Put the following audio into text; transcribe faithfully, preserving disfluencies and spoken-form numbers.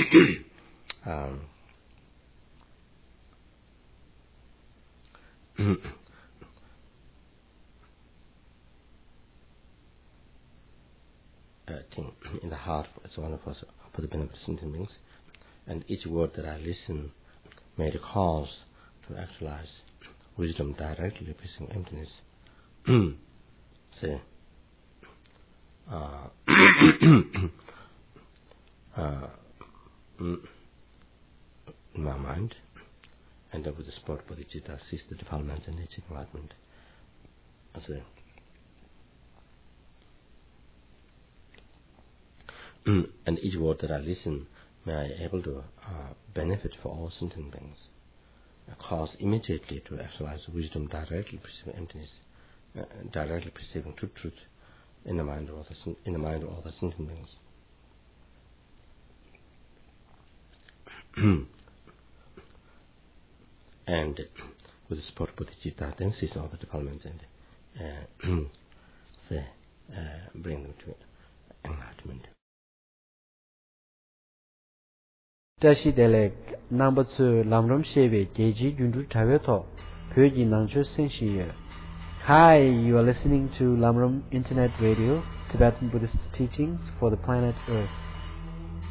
um, uh, thing in the heart as one of us for the benefit of sentient beings, and each word that I listen may cause to actualize wisdom directly facing emptiness. Say, uh, uh, in my mind, and with the spot bodhicitta sees the defilements and nature enlightenment. I say, and each word that I listen may I able to uh, benefit for all sentient beings, cause immediately to actualize wisdom directly perceiving emptiness, uh, directly perceiving true truth in the mind of all the in the mind of all the sentient beings. And with the spot bodhicitta then sees all the developments and uh, say, uh, bring them to enlightenment. Tashi Delek number two Lamram Sheve Geji Gundu Taveto Pyogi Nangcho Senshiye. Hi, you are listening to Lamram Internet Radio, Tibetan Buddhist teachings for the planet Earth.